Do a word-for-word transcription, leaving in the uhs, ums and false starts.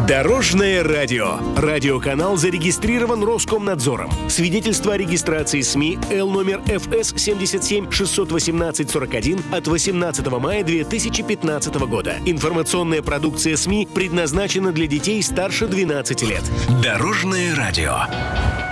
Дорожное радио. Радиоканал зарегистрирован Роскомнадзором. Свидетельство о регистрации СМИ Л номер эф эс семьдесят семь шестьсот восемнадцать сорок один от восемнадцатого мая две тысячи пятнадцатого года. Информационная продукция СМИ предназначена для детей старше двенадцати лет. Дорожное радио.